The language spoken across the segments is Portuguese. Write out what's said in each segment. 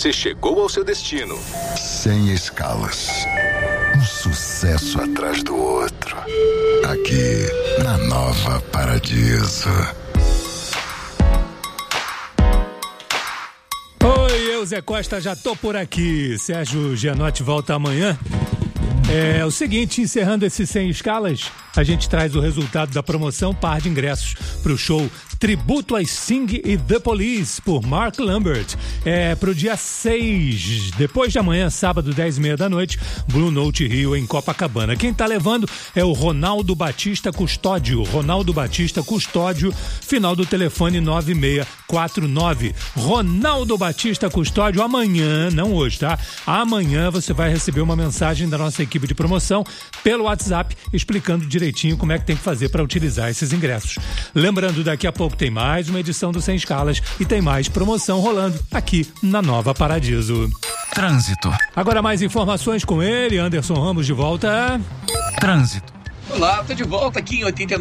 você chegou ao seu destino. Sem escalas. Um sucesso atrás do outro. Aqui, na Nova Paradiso. Oi, eu, Zé Costa, já tô por aqui. Sérgio Gianotti volta amanhã. É o seguinte, encerrando esse Sem Escalas, a gente traz o resultado da promoção par de ingressos para o show Tributo a Sting e The Police, por Mark Lambert. Pro dia 6, depois de amanhã, sábado, 10h30 da noite, Blue Note Rio, em Copacabana. Quem tá levando é o Ronaldo Batista Custódio. Ronaldo Batista Custódio, final do telefone 9649. Ronaldo Batista Custódio, amanhã, não hoje, tá? Amanhã você vai receber uma mensagem da nossa equipe de promoção pelo WhatsApp, explicando direitinho como é que tem que fazer para utilizar esses ingressos. Lembrando, daqui a pouco tem mais uma edição do Sem Escalas e tem mais promoção rolando aqui na Nova Paradiso. Trânsito. Agora mais informações com ele, Anderson Ramos de volta. Trânsito. Olá, estou de volta aqui em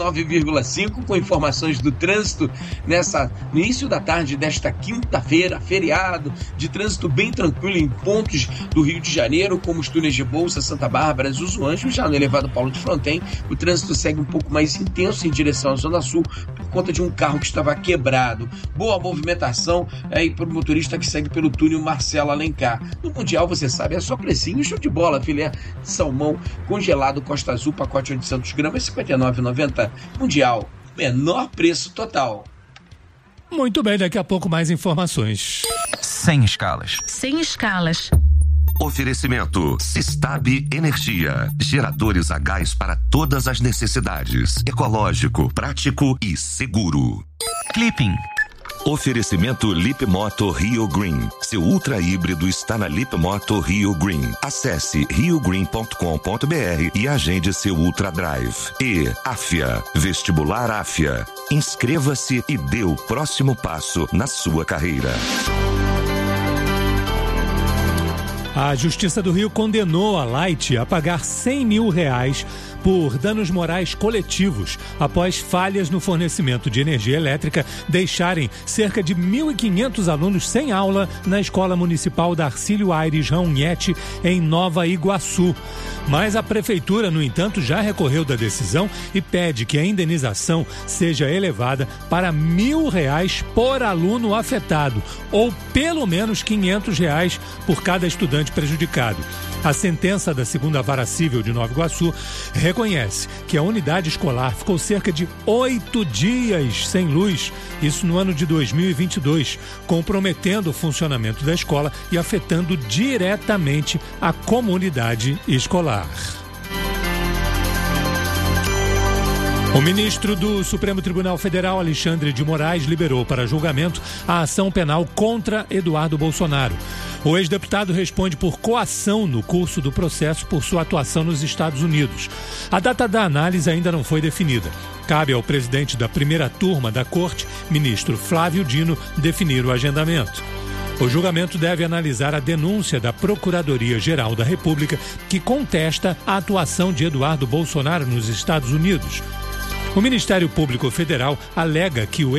89,5 com informações do trânsito no início da tarde desta quinta-feira, feriado, de trânsito bem tranquilo em pontos do Rio de Janeiro, como os túneis de Bolsa, Santa Bárbara, Zuzu Anjo. Já no elevado Paulo de Fronten, o trânsito segue um pouco mais intenso em direção à Zona Sul por conta de um carro que estava quebrado. Boa movimentação aí para o motorista que segue pelo túnel Marcelo Alencar. No Mundial, você sabe, é só precinho, show de bola, filé de salmão congelado Costa Azul, pacote 800 gramas, R$ 59,90. Mundial, menor preço total. Muito bem, daqui a pouco mais informações. Sem escalas. Sem escalas. Oferecimento Sistab Energia, geradores a gás para todas as necessidades, ecológico, prático e seguro. Clipping. Oferecimento Lip Moto Rio Green. Seu ultra híbrido está na Lip Moto Rio Green. Acesse riogreen.com.br e agende seu Ultra Drive. E Afia, Vestibular Afia. Inscreva-se e dê o próximo passo na sua carreira. A Justiça do Rio condenou a Light a pagar R$100 mil por danos morais coletivos após falhas no fornecimento de energia elétrica deixarem cerca de 1.500 alunos sem aula na Escola Municipal Darcílio Aires Raunhete, em Nova Iguaçu. Mas a Prefeitura, no entanto, já recorreu da decisão e pede que a indenização seja elevada para R$1.000 por aluno afetado, ou pelo menos R$500 por cada estudante prejudicado. A sentença da segunda Vara Civil de Nova Iguaçu reconhece que a unidade escolar ficou cerca de 8 dias sem luz, isso no ano de 2022, comprometendo o funcionamento da escola e afetando diretamente a comunidade escolar. O ministro do Supremo Tribunal Federal, Alexandre de Moraes, liberou para julgamento a ação penal contra Eduardo Bolsonaro. O ex-deputado responde por coação no curso do processo por sua atuação nos Estados Unidos. A data da análise ainda não foi definida. Cabe ao presidente da primeira turma da Corte, ministro Flávio Dino, definir o agendamento. O julgamento deve analisar a denúncia da Procuradoria-Geral da República, que contesta a atuação de Eduardo Bolsonaro nos Estados Unidos. O Ministério Público Federal alega que o